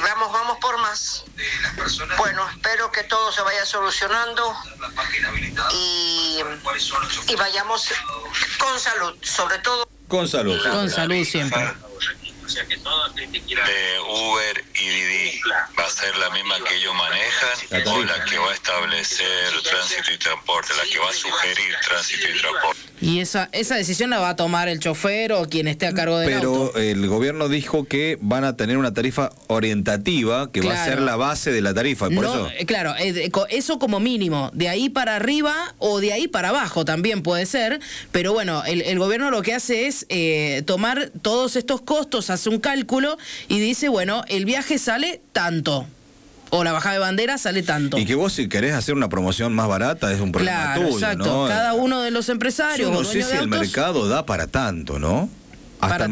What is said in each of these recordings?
vamos por más. Bueno, espero que todo se vaya solucionando y vayamos con salud, sobre todo. Con salud. Con salud siempre. Uber y Didi va a ser la misma que ellos manejan o la que va a establecer tránsito y transporte, la que va a sugerir tránsito y transporte. Y esa decisión la va a tomar el chofer o quien esté a cargo del auto. Pero el gobierno dijo que van a tener una tarifa orientativa que va a ser la base de la tarifa. Por eso. Claro, eso como mínimo. De ahí para arriba o de ahí para abajo también puede ser. Pero bueno, el gobierno lo que hace es tomar todos estos costos, hace un cálculo y dice, bueno, el viaje sale tanto. O la bajada de bandera sale tanto. Y que vos si querés hacer una promoción más barata es un problema tuyo, exacto. ¿no? Cada uno de los empresarios. Yo no sé si el mercado da para tanto, ¿no? Hasta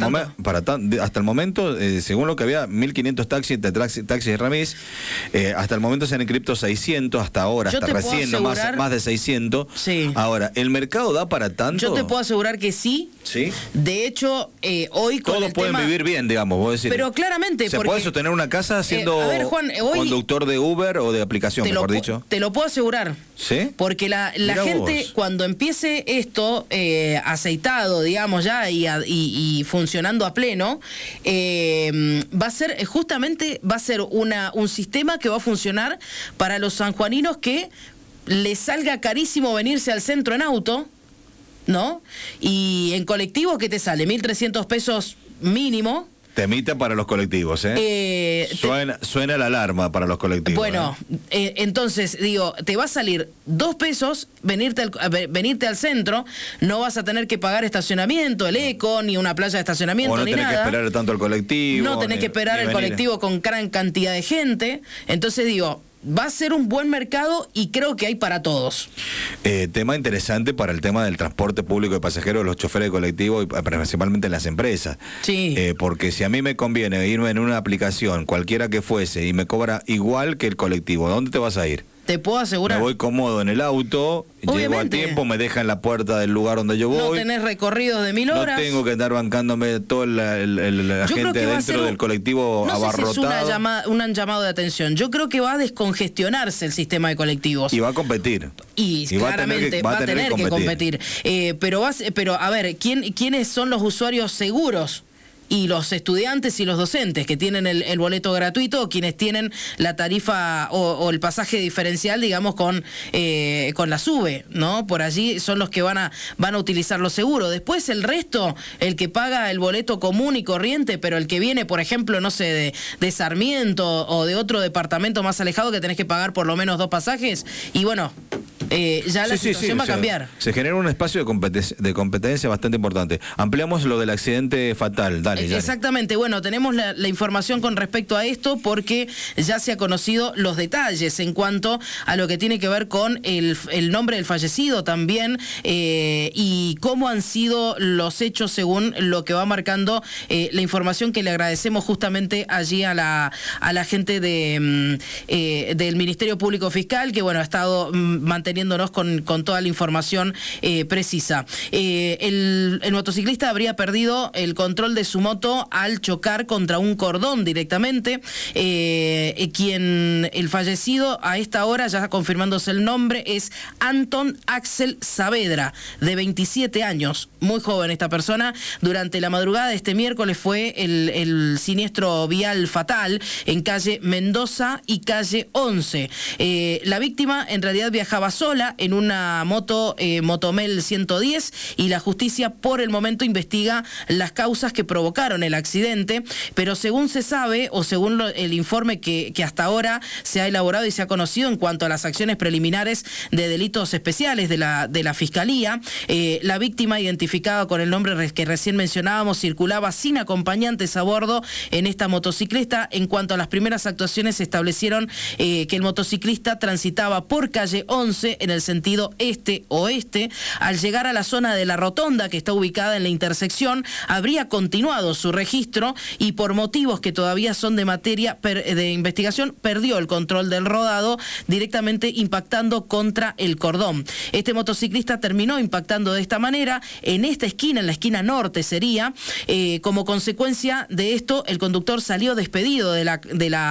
el momento, según lo que había, 1.500 taxis de remis, hasta el momento se han inscrito 600, hasta ahora, hasta recién, más de 600. Sí. Ahora, ¿el mercado da para tanto? Yo te puedo asegurar que sí. ¿Sí? De hecho, hoy con todos pueden vivir bien, digamos, vos decís. Pero claramente. ¿Se puede sostener una casa siendo Juan, hoy, conductor de Uber o de aplicación, mejor dicho? Te lo puedo asegurar. ¿Sí? Porque la gente, cuando empiece esto aceitado, digamos, ya y funcionando a pleno, va a ser, justamente, un sistema que va a funcionar para los sanjuaninos que les salga carísimo venirse al centro en auto, ¿no? Y en colectivo, ¿qué te sale? 1.300 pesos mínimo. Temita para los colectivos, ¿eh? Suena la alarma para los colectivos. Bueno, entonces, digo, te va a salir 2 pesos venirte al centro, no vas a tener que pagar estacionamiento, el eco, ni una playa de estacionamiento, ni nada. No tenés que esperar tanto el colectivo. No tenés que esperar el colectivo con gran cantidad de gente. Entonces, digo, va a ser un buen mercado y creo que hay para todos. Tema interesante para el tema del transporte público de pasajeros, los choferes de colectivo y principalmente las empresas. Sí. Porque si a mí me conviene irme en una aplicación, cualquiera que fuese, y me cobra igual que el colectivo, ¿a dónde te vas a ir? Te puedo asegurar. Me voy cómodo en el auto, llego a tiempo, me deja en la puerta del lugar donde yo voy. No tenés recorridos de 1000 horas. No tengo que estar bancándome toda la gente dentro del colectivo abarrotado. No sé si es un llamado de atención. Yo creo que va a descongestionarse el sistema de colectivos. Y va a competir. Y claramente va a tener que competir. Pero a ver, ¿quiénes son los usuarios seguros? Y los estudiantes y los docentes que tienen el boleto gratuito, quienes tienen la tarifa o el pasaje diferencial, digamos, con la SUBE, ¿no? Por allí son los que van a utilizar lo seguro. Después el resto, el que paga el boleto común y corriente, pero el que viene, por ejemplo, no sé, de Sarmiento o de otro departamento más alejado que tenés que pagar por lo menos 2 pasajes, y bueno, ya la situación va a cambiar. Se genera un espacio de competencia bastante importante. Ampliamos lo del accidente fatal, dale. Exactamente, bueno, tenemos la información con respecto a esto porque ya se ha conocido los detalles en cuanto a lo que tiene que ver con el nombre del fallecido también y cómo han sido los hechos según lo que va marcando la información que le agradecemos justamente allí a la gente del Ministerio Público Fiscal, que bueno, ha estado manteniéndonos con toda la información precisa. El motociclista habría perdido el control de su moto al chocar contra un cordón directamente. El fallecido a esta hora, ya confirmándose el nombre, es Anton Axel Saavedra, de 27 años, muy joven esta persona. Durante la madrugada de este miércoles fue el siniestro vial fatal en calle Mendoza y calle 11. La víctima en realidad viajaba sola en una moto Motomel 110 y la justicia por el momento investiga las causas que provocaron el accidente, pero según se sabe o según el informe que hasta ahora se ha elaborado y se ha conocido en cuanto a las acciones preliminares de delitos especiales de la Fiscalía, la víctima, identificada con el nombre que recién mencionábamos, circulaba sin acompañantes a bordo en esta motocicleta. En cuanto a las primeras actuaciones, se establecieron que el motociclista transitaba por calle 11 en el sentido este-oeste. Al llegar a la zona de la rotonda que está ubicada en la intersección, habría continuado su registro y por motivos que todavía son de materia de investigación, perdió el control del rodado, directamente impactando contra el cordón. Este motociclista terminó impactando de esta manera en esta esquina, en la esquina norte sería. Como consecuencia de esto, el conductor salió despedido de la